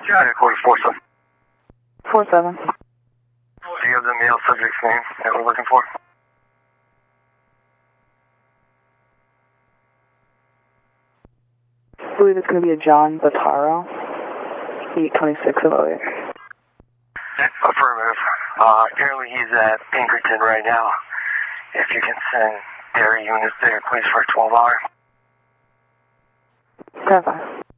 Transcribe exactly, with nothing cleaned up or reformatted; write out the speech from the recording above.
Got it, quarter four seven. Four seven. Do you have the male subject's name that we're looking for? I believe it's going to be a John Bataro, eight twenty-six of oh eight. Affirmative. Uh, apparently he's at Pinkerton right now. If you can send dairy units there, please, for a twelve hour. Verify.